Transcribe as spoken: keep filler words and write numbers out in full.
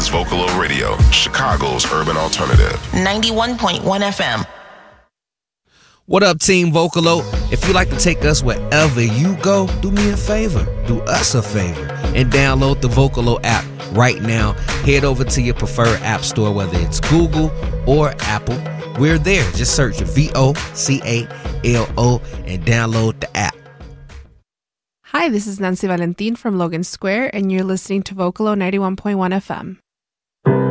is Vocalo Radio, Chicago's urban alternative. ninety-one point one F M. What up, Team Vocalo? If you like to take us wherever you go, do me a favor. Do us a favor and download the Vocalo app right now. Head over to your preferred app store, whether it's Google or Apple. We're there. Just search V O C A L O and download the app. Hi, this is Nancy Valentin from Logan Square, and you're listening to Vocalo ninety-one point one F M.